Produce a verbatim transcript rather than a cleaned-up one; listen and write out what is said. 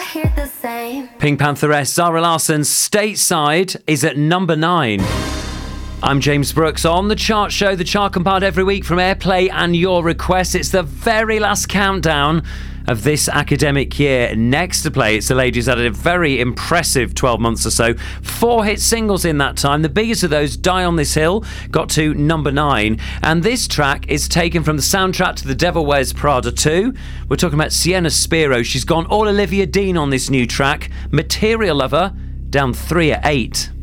I hear the same. Pink Pantheress Zara Larsson's Stateside is at number nine. I'm James Brooks on The Chart Show, the chart compiled every week from Airplay and your requests. It's the very last countdown of this academic year. Next to play, it's the ladies that had a very impressive twelve months or so. Four hit singles in that time. The biggest of those, Die on This Hill, got to number nine. And this track is taken from the soundtrack to The Devil Wears Prada two. We're talking about Sienna Spiro. She's gone all Olivia Dean on this new track. Material Lover, down three at eight.